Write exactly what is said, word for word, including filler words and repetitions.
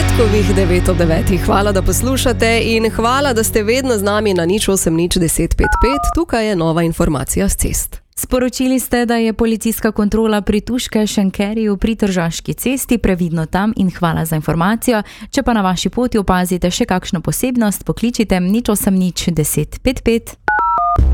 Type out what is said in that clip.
petkovih devet ob devetih. Hvala, da poslušate in hvala, da ste vedno z nami na nič osem nič deset pet pet. Tukaj je nova informacija z cest. Sporočili ste, da je policijska kontrola pri Tuške Šenkeriju pri Tržaški cesti, previdno tam in hvala za informacijo. Če pa na vaši poti opazite še kakšno posebnost, pokličite nič osem nič deset pet pet.